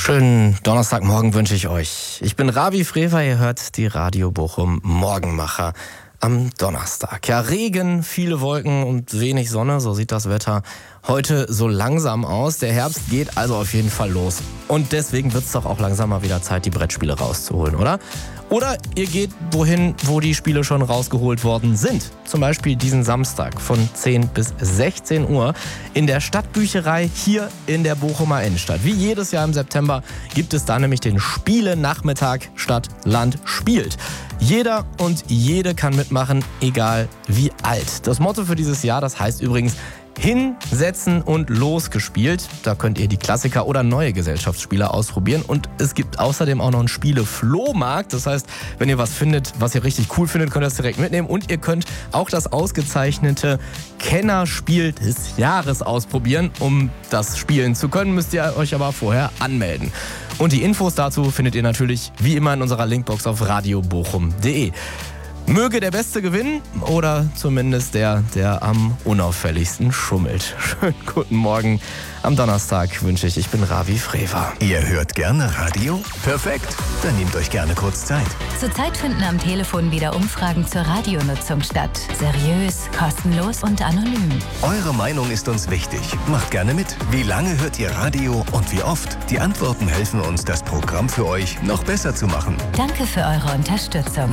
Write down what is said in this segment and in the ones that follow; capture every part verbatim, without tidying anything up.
Schönen Donnerstagmorgen wünsche ich euch. Ich bin Ravi Frewer, ihr hört die Radio Bochum Morgenmacher am Donnerstag. Ja, Regen, viele Wolken und wenig Sonne, so sieht das Wetter heute so langsam aus. Der Herbst geht also auf jeden Fall los. Und deswegen wird es doch auch langsam mal wieder Zeit, die Brettspiele rauszuholen, oder? Oder ihr geht wohin, wo die Spiele schon rausgeholt worden sind. Zum Beispiel diesen Samstag von zehn bis sechzehn Uhr in der Stadtbücherei hier in der Bochumer Innenstadt. Wie jedes Jahr im September gibt es da nämlich den Spiele-Nachmittag Stadt, Land, spielt. Jeder und jede kann mitmachen, egal wie alt. Das Motto für dieses Jahr, das heißt übrigens Hinsetzen und losgespielt. Da könnt ihr die Klassiker oder neue Gesellschaftsspiele ausprobieren. Und es gibt außerdem auch noch einen Spiele-Flohmarkt. Das heißt, wenn ihr was findet, was ihr richtig cool findet, könnt ihr das direkt mitnehmen. Und ihr könnt auch das ausgezeichnete Kennerspiel des Jahres ausprobieren. Um das spielen zu können, müsst ihr euch aber vorher anmelden. Und die Infos dazu findet ihr natürlich wie immer in unserer Linkbox auf radio bochum punkt de. Möge der Beste gewinnen oder zumindest der, der am unauffälligsten schummelt. Schönen guten Morgen am Donnerstag wünsche ich. Ich bin Ravi Frewer. Ihr hört gerne Radio? Perfekt. Dann nehmt euch gerne kurz Zeit. Zurzeit finden am Telefon wieder Umfragen zur Radionutzung statt. Seriös, kostenlos und anonym. Eure Meinung ist uns wichtig. Macht gerne mit. Wie lange hört ihr Radio und wie oft? Die Antworten helfen uns, das Programm für euch noch besser zu machen. Danke für eure Unterstützung.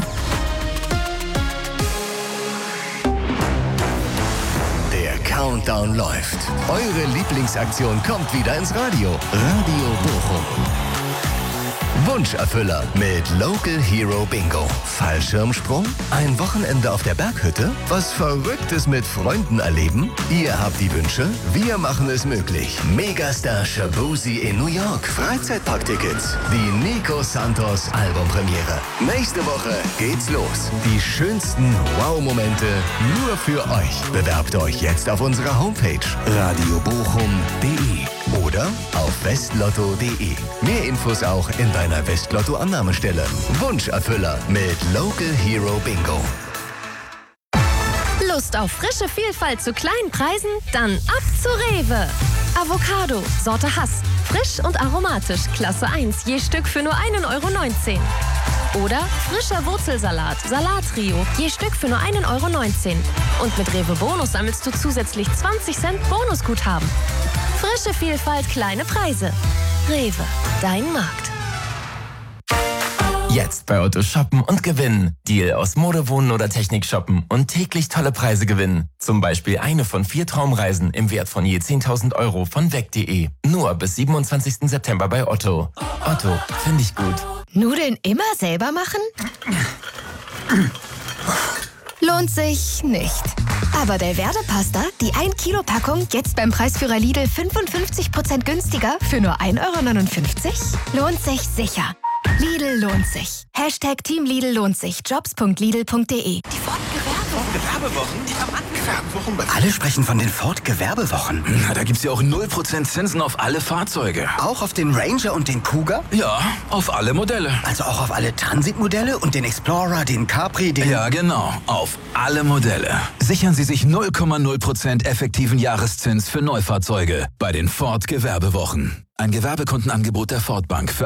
Countdown läuft. Eure Lieblingsaktion kommt wieder ins Radio. Radio Bochum. Wunscherfüller mit Local Hero Bingo. Fallschirmsprung? Ein Wochenende auf der Berghütte? Was Verrücktes mit Freunden erleben? Ihr habt die Wünsche, wir machen es möglich. Megastar Shabuzi in New York. Freizeitparktickets. Die Nico Santos Albumpremiere. Nächste Woche geht's los. Die schönsten Wow-Momente nur für euch. Bewerbt euch jetzt auf unserer Homepage radio bochum punkt de oder auf westlotto punkt de. Mehr Infos auch in deiner Westlotto-Annahmestelle. Wunscherfüller mit Local Hero Bingo. Lust auf frische Vielfalt zu kleinen Preisen? Dann ab zu Rewe. Avocado, Sorte Hass. Frisch und aromatisch, Klasse eins, je Stück für nur ein Euro neunzehn. Oder frischer Wurzelsalat, Salattrio, je Stück für nur ein Euro neunzehn. Und mit Rewe Bonus sammelst du zusätzlich zwanzig Cent Bonusguthaben. Frische Vielfalt, kleine Preise. Rewe, dein Markt. Jetzt bei Otto shoppen und gewinnen. Deal aus Mode, Wohnen oder Technik shoppen und täglich tolle Preise gewinnen. Zum Beispiel eine von vier Traumreisen im Wert von je zehntausend Euro von weg punkt de. Nur bis siebenundzwanzigsten September bei Otto. Otto, finde ich gut. Nudeln immer selber machen? Lohnt sich nicht. Aber Delverde Pasta, die ein Kilo Packung, jetzt beim Preisführer Lidl fünfundfünfzig Prozent günstiger für nur ein Euro neunundfünfzig? Lohnt sich sicher. Lidl lohnt sich. Hashtag Team Lidl lohnt sich. Jobs punkt lidl punkt de. Die Ford-Gewerbewochen, die haben angefangen. Alle sprechen von den Ford-Gewerbewochen. Na, da gibt's ja auch null Prozent Zinsen auf alle Fahrzeuge. Auch auf den Ranger und den Kuga? Ja, auf alle Modelle. Also auch auf alle Transit-Modelle und den Explorer, den Capri, den... Ja, genau. Auf alle Modelle. Sichern Sie sich null Komma null Prozent effektiven Jahreszins für Neufahrzeuge bei den Ford-Gewerbewochen. Ein Gewerbekundenangebot der Ford Bank für